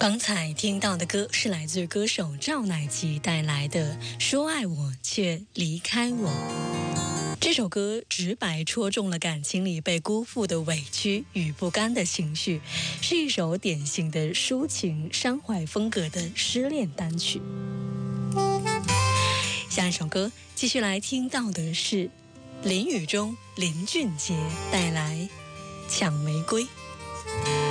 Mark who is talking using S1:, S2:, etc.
S1: 刚才听到的歌是来自歌手赵乃吉带来的《说爱我却离开我》。这首歌直白戳中了感情里被辜负的委屈与不甘的情绪，是一首典型的抒情伤怀风格的失恋单曲。下一首歌继续来听到的是林宇中、林俊杰带来《抢玫瑰》。